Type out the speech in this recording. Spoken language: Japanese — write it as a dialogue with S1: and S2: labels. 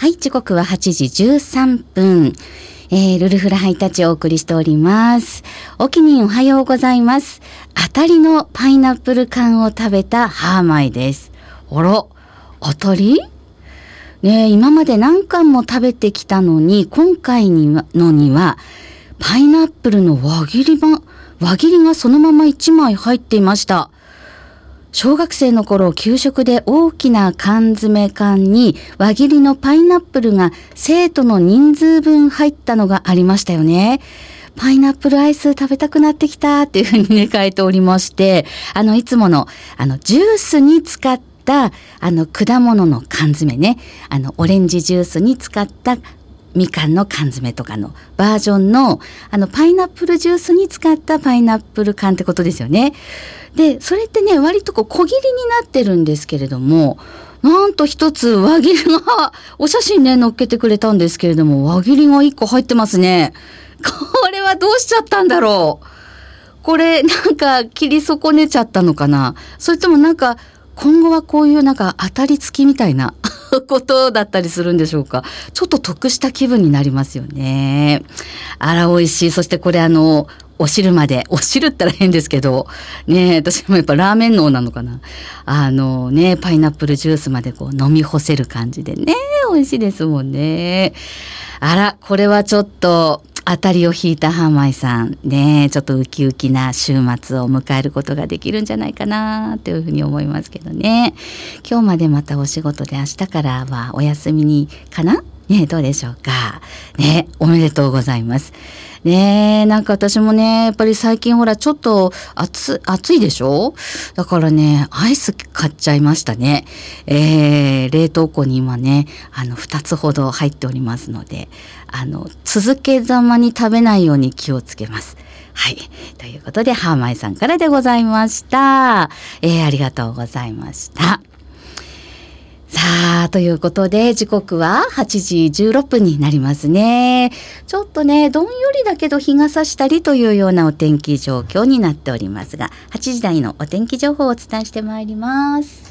S1: はい、時刻は8時13分。ルルフラハイタッチをお送りしております。おきにんおはようございます。当たりのパイナップル缶を食べたハーマイです。あら、当たり？ねえ、今まで何缶も食べてきたのに、今回には、パイナップルの輪切りがそのまま1枚入っていました。小学生の頃、給食で大きな缶詰缶に輪切りのパイナップルが生徒の人数分入ったのがありましたよね。パイナップルアイス食べたくなってきたっていうふうにね、書いておりまして、いつもの、ジュースに使った、果物の缶詰ね、オレンジジュースに使ったみかんの缶詰とかのバージョンの、パイナップルジュースに使ったパイナップル缶ってことですよね。で、それってね、割と小切りになってるんですけれども、なんと一つ輪切りが、お写真ね、載っけてくれたんですけれども、輪切りが1個入ってますね。これはどうしちゃったんだろう。これ、なんか切り損ねちゃったのかな。それともなんか、今後はこういうなんか当たり付きみたいなことだったりするんでしょうか。ちょっと得した気分になりますよね。あら、美味しい。そしてこれお汁ったら変ですけど、ね、私もやっぱラーメン脳なのかな。パイナップルジュースまでこう飲み干せる感じでね、美味しいですもんね。あら、これはちょっと当たりを引いたハーマイさんね、ちょっとウキウキな週末を迎えることができるんじゃないかなというふうに思いますけどね。今日までまたお仕事で明日からはお休みにかなね、どうでしょうかね、おめでとうございますね。なんか私もね、やっぱり最近ほらちょっと暑いでしょ。だからね、アイス買っちゃいましたね。冷凍庫に今ね、2つほど入っておりますので、続けざまに食べないように気をつけます。はい。ということで、ハーマイさんからでございました。ありがとうございました。さあ、ということで、時刻は8時16分になりますね。ちょっとね、どんよりだけど日が差したりというようなお天気状況になっておりますが、8時台のお天気情報をお伝えしてまいります。